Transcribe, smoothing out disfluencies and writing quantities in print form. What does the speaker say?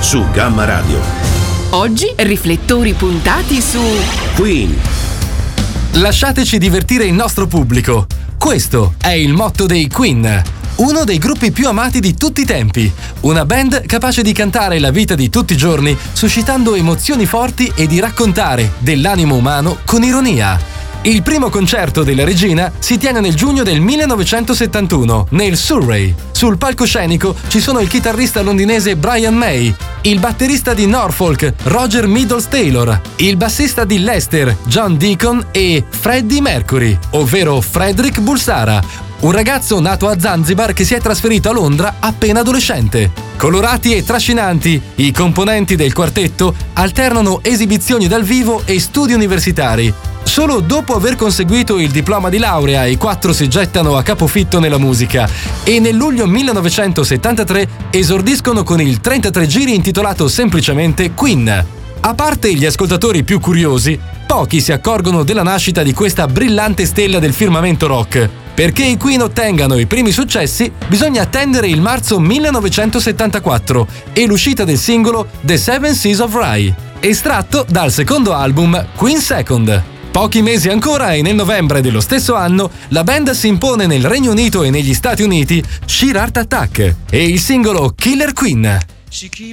su Gamma Radio. Oggi riflettori puntati su Queen. Lasciateci divertire il nostro pubblico. Questo è il motto dei Queen, uno dei gruppi più amati di tutti i tempi. Una band capace di cantare la vita di tutti i giorni, suscitando emozioni forti e di raccontare dell'animo umano con ironia. Il primo concerto della regina si tiene nel giugno del 1971, nel Surrey. Sul palcoscenico ci sono il chitarrista londinese Brian May, il batterista di Norfolk, Roger Middles-Taylor, il bassista di Leicester, John Deacon e Freddie Mercury, ovvero Frederick Bulsara, un ragazzo nato a Zanzibar che si è trasferito a Londra appena adolescente. Colorati e trascinanti, i componenti del quartetto alternano esibizioni dal vivo e studi universitari. Solo dopo aver conseguito il diploma di laurea, i quattro si gettano a capofitto nella musica e nel luglio 1973 esordiscono con il 33 giri intitolato semplicemente Queen. A parte gli ascoltatori più curiosi, pochi si accorgono della nascita di questa brillante stella del firmamento rock. Perché i Queen ottengano i primi successi, bisogna attendere il marzo 1974 e l'uscita del singolo The Seven Seas of Rhye, estratto dal secondo album Queen Second. Pochi mesi ancora e nel novembre dello stesso anno la band si impone nel Regno Unito e negli Stati Uniti Sheer Heart Attack e il singolo Killer Queen.